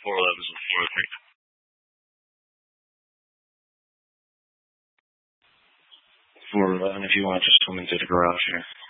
411s and 403. 411, if you want, just come into the garage here.